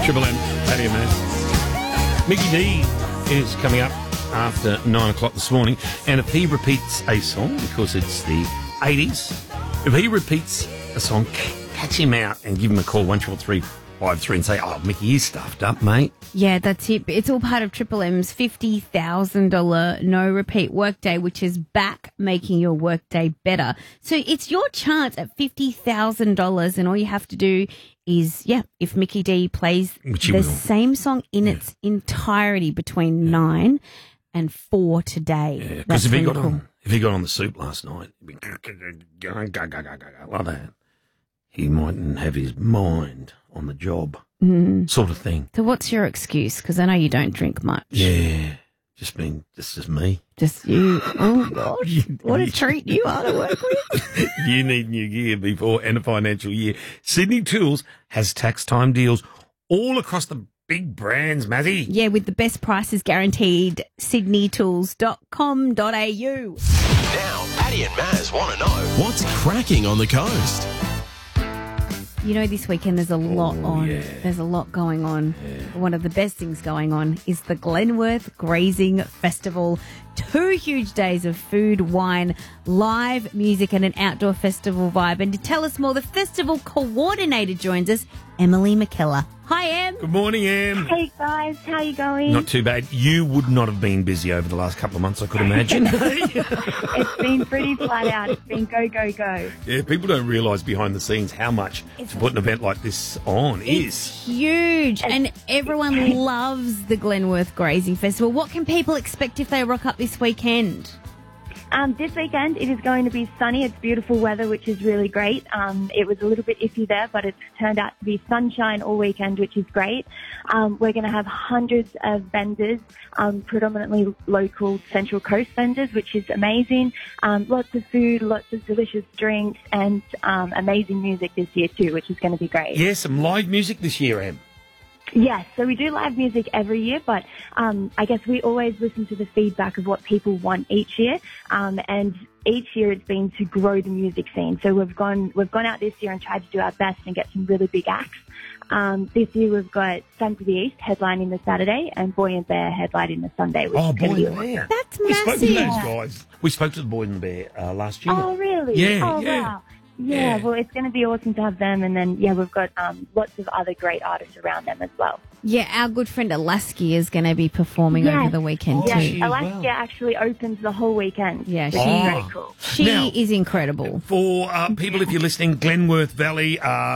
Triple M, Paddy and Maz. Mickey D is coming up after 9 o'clock this morning, and if he repeats a song, because it's the 80s, if he repeats a song, catch him out and give him a call, 13353, and say, oh, Mickey, you stuffed up, mate. Yeah, that's it. It's all part of Triple M's $50,000 no repeat workday, which is back making your workday better. So it's your chance at $50,000, and all you have to do is, if Mickey D plays the same song in its entirety between 9 and 4 today. Because if he got on the soup last night, like that, he mightn't have his mind on the job, sort of thing. So what's your excuse? Because I know you don't drink much. Yeah, just me. Just you. Oh, gosh. What a treat you are to work with. You need new gear before end of financial year. Sydney Tools has tax time deals all across the big brands, Mazzy. Yeah, with the best prices guaranteed. sydneytools.com.au. Now, Paddy and Maz want to know what's cracking on the coast. You know, this weekend there's a lot on. yeah. There's a lot going on. One of the best things going on is the Glenworth Grazing Festival. 2 huge days of food, wine, live music and an outdoor festival vibe. And to tell us more, the festival coordinator joins us, Emily McKellar. Hi, Em. Good morning, Em. Hey guys, how you going? Not too bad. You would not have been busy over the last couple of months, I could imagine. It's been pretty flat out. It's been go, go, go. Yeah, people don't realise behind the scenes how much to put an event like this on is. It's huge, and everyone loves the Glenworth Grazing Festival. What can people expect if they rock up this weekend? This weekend it is going to be sunny. It's beautiful weather, which is really great. It was a little bit iffy there, but it's turned out to be sunshine all weekend, which is great. We're going to have hundreds of vendors, predominantly local Central Coast vendors, which is amazing. Lots of food, lots of delicious drinks, and amazing music this year too, which is going to be great. Yeah, some live music this year, Em. Yes, so we do live music every year, but I guess we always listen to the feedback of what people want each year, and each year it's been to grow the music scene. So we've gone out this year and tried to do our best and get some really big acts. This year we've got Sons of the East headlining the Saturday and Boy and Bear headlining the Sunday. Which is Boy be and Bear. That's We spoke to massive. those guys. We spoke to the Boy and the Bear last year. Oh, really? Yeah, oh, yeah. wow. Yeah, well, it's going to be awesome to have them. And then, we've got lots of other great artists around them as well. Yeah, our good friend Alaska is going to be performing over the weekend Yes, too. Alaska actually opens the whole weekend. Yeah, which is very cool. She Now- is incredible. For people, if you're listening, Glenworth Valley,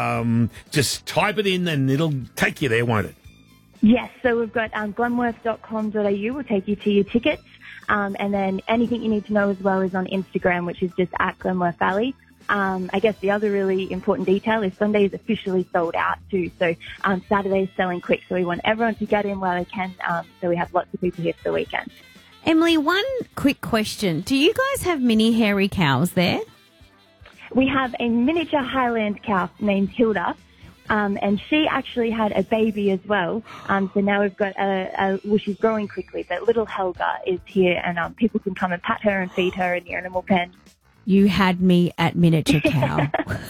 just type it in and it'll take you there, won't it? Yes, so we've got glenworth.com.au will take you to your tickets. And then anything you need to know as well is on Instagram, which is just at Glenworth Valley. I guess the other really important detail is Sunday is officially sold out too. So Saturday is selling quick. So we want everyone to get in while they can. So we have lots of people here for the weekend. Emily, one quick question. Do you guys have mini hairy cows there? We have a miniature Highland cow named Hilda. And she actually had a baby as well. So now we've got well, she's growing quickly, but little Helga is here and people can come and pat her and feed her in the animal pen. You had me at miniature cow.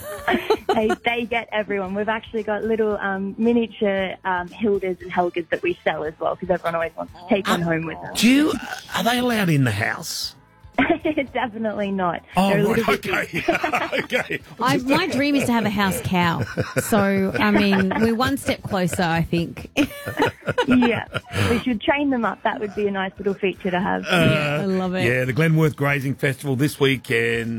They get everyone. We've actually got little miniature Hildas and Helgas that we sell as well because everyone always wants to take one home with them. Are they allowed in the house? Definitely not. Oh, They're a right, little bit okay. Okay. My dream is to have a house cow. So, I mean, we're one step closer, I think. Yeah, we should train them up. That would be a nice little feature to have. I love it. Yeah, the Glenworth Grazing Festival this weekend.